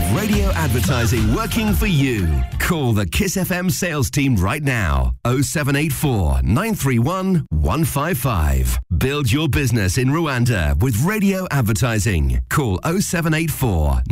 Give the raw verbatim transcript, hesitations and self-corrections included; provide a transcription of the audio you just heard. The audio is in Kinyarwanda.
radio advertising working for you. Call the Kiss F M sales team right now. oh seven eight four, nine three one, one five five. Build your business in Rwanda with radio advertising. Call oh seven eight four